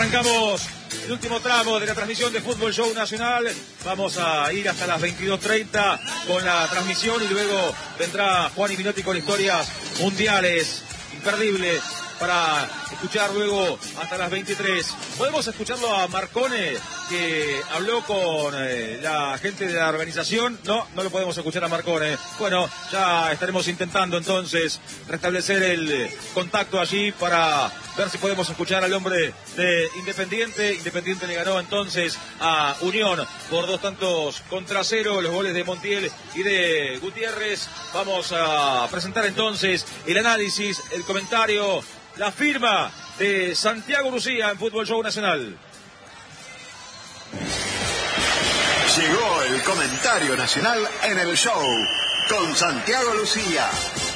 Arrancamos el último tramo de la transmisión de Fútbol Show Nacional. Vamos a ir hasta las 22:30 con la transmisión y luego vendrá Juan y Minotti con historias mundiales imperdibles para escuchar luego hasta las 23. Podemos escucharlo a Marcone, que habló con la gente de la organización. No lo podemos escuchar a Marcone. Bueno, ya estaremos intentando entonces restablecer el contacto allí para ver si podemos escuchar al hombre de Independiente. Independiente le ganó entonces a Unión por 2-0, los goles de Montiel y de Gutiérrez. Vamos a presentar entonces el análisis, el comentario, la firma de Santiago Lucía en Fútbol Show Nacional. Llegó el comentario nacional en el show con Santiago Lucía.